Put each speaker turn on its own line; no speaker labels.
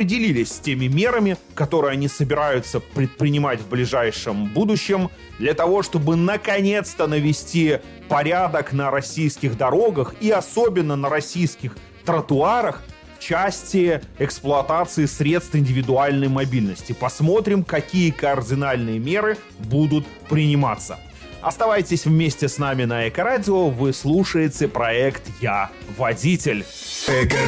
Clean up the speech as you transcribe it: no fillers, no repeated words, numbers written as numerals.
поделились теми мерами, которые они собираются предпринимать в ближайшем будущем для того, чтобы наконец-то навести порядок на российских дорогах и особенно на российских тротуарах в части эксплуатации средств индивидуальной мобильности. Посмотрим, какие кардинальные меры будут приниматься. Оставайтесь вместе с нами на Эко-радио. Вы слушаете проект «Я водитель».